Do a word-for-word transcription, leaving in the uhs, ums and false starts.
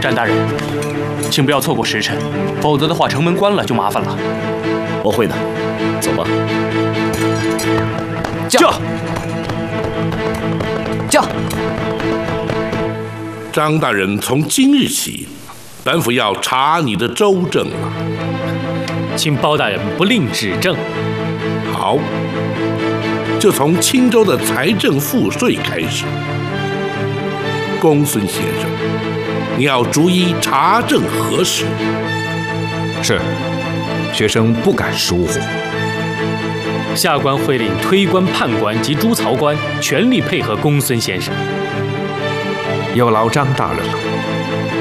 詹大人，请不要错过时辰，否则的话城门关了就麻烦了。 我会的，走吧。 驾！驾！ 张大人，从今日起，本府要查你的州政了。 请包大人不吝指正。 好，就从青州的财政赋税开始。公孙先生，你要逐一查证核实。 是，学生不敢疏忽。 下官会令推官、判官及诸曹官全力配合公孙先生。 有劳张大人了。